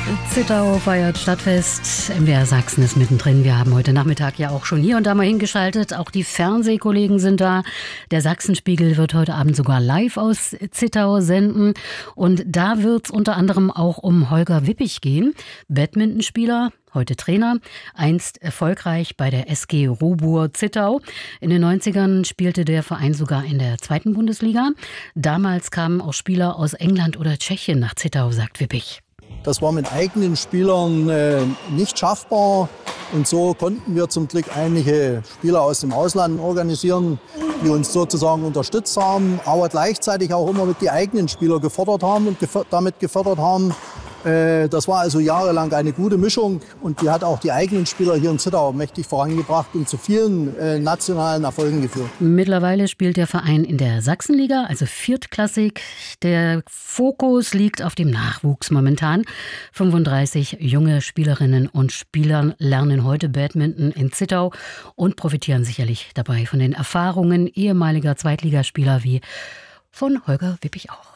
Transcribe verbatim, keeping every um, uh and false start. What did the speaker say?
Zittau feiert Stadtfest. M D R Sachsen ist mittendrin. Wir haben heute Nachmittag ja auch schon hier und da mal hingeschaltet. Auch die Fernsehkollegen sind da. Der Sachsenspiegel wird heute Abend sogar live aus Zittau senden. Und da wird es unter anderem auch um Holger Wippich gehen. Badmintonspieler, heute Trainer, einst erfolgreich bei der S G Robur Zittau. In den neunzigern spielte der Verein sogar in der zweiten Bundesliga. Damals kamen auch Spieler aus England oder Tschechien nach Zittau, sagt Wippich. Das war mit eigenen Spielern äh, nicht schaffbar. Und so konnten wir zum Glück einige Spieler aus dem Ausland organisieren, die uns sozusagen unterstützt haben, aber gleichzeitig auch immer mit die eigenen Spieler gefordert haben und gef- damit gefördert haben. Äh, das war also jahrelang eine gute Mischung und die hat auch die eigenen Spieler hier in Zittau mächtig vorangebracht und zu vielen äh, nationalen Erfolgen geführt. Mittlerweile spielt der Verein in der Sachsenliga, also viertklassig. Der Fokus liegt auf dem Nachwuchs momentan. fünfunddreißig junge Spielerinnen und Spieler lernen heute Badminton in Zittau und profitieren sicherlich dabei von den Erfahrungen ehemaliger Zweitligaspieler wie von Holger Wippich auch.